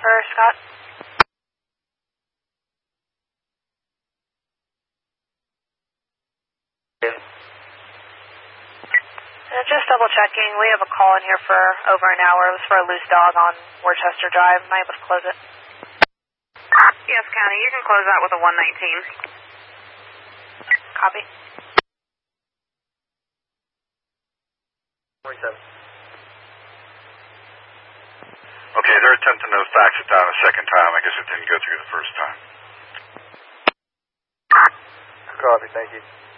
for Scott. Just double checking. We have a call in here for over an hour. It was for a loose dog on Worcester Drive. Am I able to close it? Yes, County. You can close out with a 119. Copy. 27. Okay, they're attempting to fax it down a second time. I guess it didn't go through the first time. Copy, thank you.